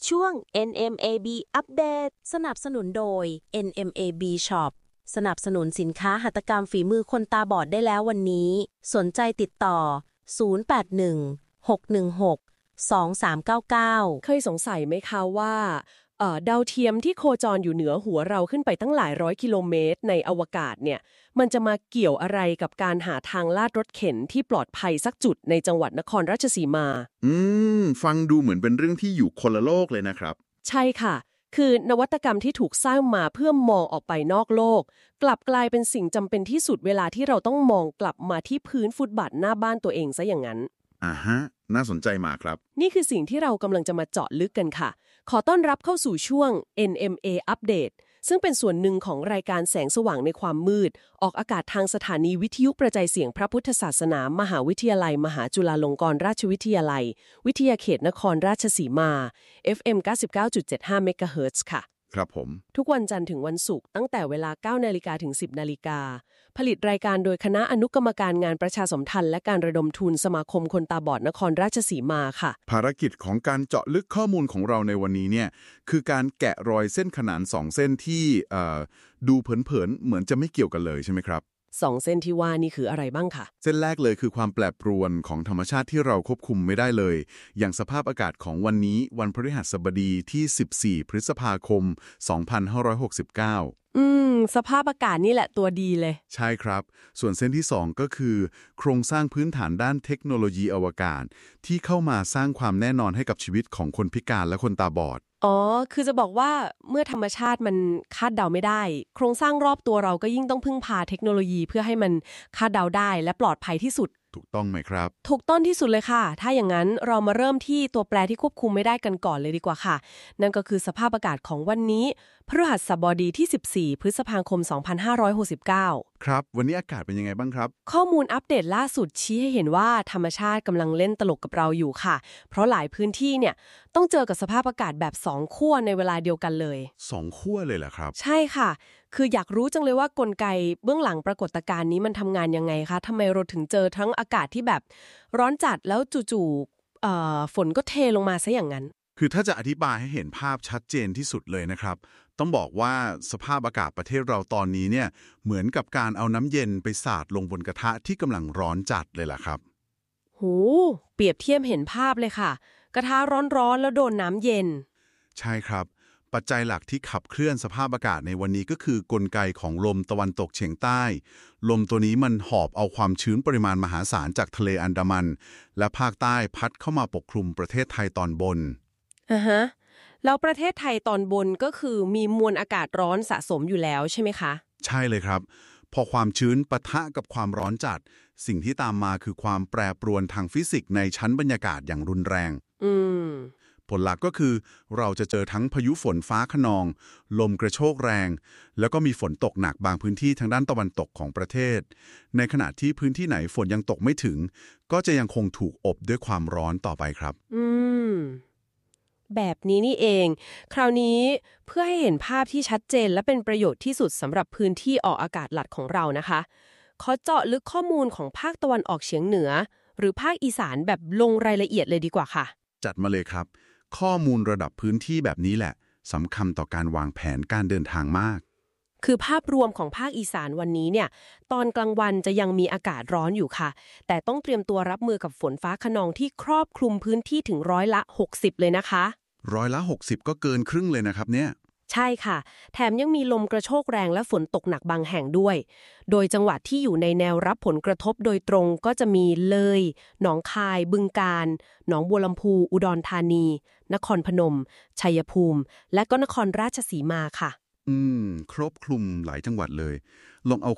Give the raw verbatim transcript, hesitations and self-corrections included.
ช่วง เอ็น เอ็ม เอ บี อัปเดตสนับสนุนโดย เอ็น เอ็ม เอ บี Shop สนับสนุนสินค้าหัตถกรรมฝีมือคนตาบอดได้แล้ววันนี้สนใจติดต่อศูนย์ แปด หนึ่ง หก หนึ่ง หก สอง สาม เก้า เก้าเคยสงสัยไหมคะว่าเอ่อดาวเทียมที่โคจรอยู่เหนือหัวเราขึ้นไปตั้งหลายร้อยกิโลเมตรในอวกาศเนี่ยมันจะมาเกี่ยวอะไรกับการหาทางลาดรถเข็นที่ปลอดภัยสักจุดในจังหวัดนครราชสีมาอืมฟังดูเหมือนเป็นเรื่องที่อยู่คนละโลกเลยนะครับใช่ค่ะคือนวัตกรรมที่ถูกสร้างมาเพื่อมองออกไปนอกโลกกลับกลายเป็นสิ่งจำเป็นที่สุดเวลาที่เราต้องมองกลับมาที่พื้นฟุตบาทหน้าบ้านตัวเองซะอย่างนั้นอ่าฮะน่าสนใจมากครับนี่คือสิ่งที่เรากำลังจะมาเจาะลึกกันค่ะขอต้อนรับเข้าสู่ช่วง เอ็น เอ็ม เอ Update ซึ่งเป็นส่วนหนึ่งของรายการแสงสว่างในความมืดออกอากาศทางสถานีวิทยุกระจายเสียงพระพุทธศาสนามหาวิทยาลัยมหาจุฬาลงกรณราชวิทยาลัยวิทยาเขตนครราชสีมา เอฟ เอ็ม เก้าสิบเก้าจุดเจ็ดห้า เมกะเฮิรตซ์ค่ะครับผมทุกวันจันทร์ถึงวันศุกร์ตั้งแต่เวลา เก้านาฬิกา ถึง สิบนาฬิกาผลิตรายการโดยคณะอนุกรรมการงานประชาสัมพันธ์และการระดมทุนสมาคมคนตาบอดนครราชสีมาค่ะภารกิจของการเจาะลึกข้อมูลของเราในวันนี้เนี่ยคือการแกะรอยเส้นขนานสองเส้นที่เอ่อดูเผินๆเหมือนจะไม่เกี่ยวกันเลยใช่ไหมครับสองเส้นที่ว่านี่คืออะไรบ้างคะเส้นแรกเลยคือความแปรปรวนของธรรมชาติที่เราควบคุมไม่ได้เลยอย่างสภาพอากาศของวันนี้วันพฤหัสบดีที่สิบสี่พฤษภาคมสองพันห้าร้อยหกสิบเก้าอืมสภาพอากาศนี่แหละตัวดีเลยใช่ครับส่วนเส้นที่สองก็คือโครงสร้างพื้นฐานด้านเทคโนโลยีอวกาศที่เข้ามาสร้างความแน่นอนให้กับชีวิตของคนพิการและคนตาบอดอ๋อคือจะบอกว่าเมื่อธรรมชาติมันคาดเดาไม่ได้โครงสร้างรอบตัวเราก็ยิ่งต้องพึ่งพาเทคโนโลยีเพื่อให้มันคาดเดาได้และปลอดภัยที่สุดถูกต้องไหมครับถูกต้องที่สุดเลยค่ะถ้าอย่างนั้นเรามาเริ่มที่ตัวแปรที่ควบคุมไม่ได้กันก่อนเลยดีกว่าค่ะนั่นก็คือสภาพอากาศของวันนี้พฤหัสบดีที่สิบสี่พฤษภาคมสองพันห้าร้อยหกสิบเก้าครับวันนี้อากาศเป็นยังไงบ้างครับข้อมูลอัปเดตล่าสุดชี้ให้เห็นว่าธรรมชาติกำลังเล่นตลกกับเราอยู่ค่ะเพราะหลายพื้นที่เนี่ยต้องเจอกับสภาพอากาศแบบสองขั้วในเวลาเดียวกันเลยสองขั้วเลยเหรอครับใช่ค่ะคืออยากรู้จังเลยว่ากลไกเบื้องหลังปรากฏการณ์นี้มันทำงานยังไงคะทำไมเราถึงเจอทั้งอากาศที่แบบร้อนจัดแล้วจู่ๆเอ่อฝนก็เทลงมาซะอย่างนั้นคือถ้าจะอธิบายให้เห็นภาพชัดเจนที่สุดเลยนะครับต้องบอกว่าสภาพอากาศประเทศเราตอนนี้เนี่ยเหมือนกับการเอาน้ำเย็นไปสาดลงบนกระทะที่กำลังร้อนจัดเลยล่ะครับโหเปรียบเทียบเห็นภาพเลยค่ะกระทะร้อนๆแล้วโดนน้ำเย็นใช่ครับปัจจัยหลักที่ขับเคลื่อนสภาพอากาศในวันนี้ก็คือกลไกของลมตะวันตกเฉียงใต้ลมตัวนี้มันหอบเอาความชื้นปริมาณมหาศาลจากทะเลอันดามันและภาคใต้พัดเข้ามาปกคลุมประเทศไทยตอนบนอ่าฮะแล้วประเทศไทยตอนบนก็คือมีมวลอากาศร้อนสะสมอยู่แล้วใช่ไหมคะใช่เลยครับพอความชื้นปะทะกับความร้อนจัดสิ่งที่ตามมาคือความแปรปรวนทางฟิสิกส์ในชั้นบรรยากาศอย่างรุนแรงอืมผลลัพธ์ก็คือเราจะเจอทั้งพายุฝนฟ้าคะนองลมกระโชกแรงแล้วก็มีฝนตกหนักบางพื้นที่ทางด้านตะวันตกของประเทศในขณะที่พื้นที่ไหนฝนยังตกไม่ถึงก็จะยังคงถูกอบด้วยความร้อนต่อไปครับอืมแบบนี้นี่เองคราวนี้เพื่อให้เห็นภาพที่ชัดเจนและเป็นประโยชน์ที่สุดสำหรับพื้นที่ออกอากาศหลักของเรานะคะขอเจาะลึกข้อมูลของภาคตะวันออกเฉียงเหนือหรือภาคอีสานแบบลงรายละเอียดเลยดีกว่าค่ะจัดมาเลยครับข้อมูลระดับพื้นที่แบบนี้แหละสำคัญต่อการวางแผนการเดินทางมากคือภาพรวมของภาคอีสานวันนี้เนี่ยตอนกลางวันจะยังมีอากาศร้อนอยู่ค่ะแต่ต้องเตรียมตัวรับมือกับฝนฟ้าคะนองที่ครอบคลุมพื้นที่ถึงร้อยละหกสิบเลยนะคะร้อยละหกสิบก็เกินครึ่งเลยนะครับเนี่ยใช่ค่ะแถมยังมีลมกระโชกแรงและฝนตกหนักบางแห่งด้วยโดยจังหวัดที่อยู่ในแนวรับผลกระทบโดยตรงก็จะมีเลยหนองคายบึงกาฬหนองบัวลำพูอุดรธานีนครพนมชัยภูมิและก็นครราชสีมาค่ะอืมครบคลุมหลายจังหวัดเลยลองเอา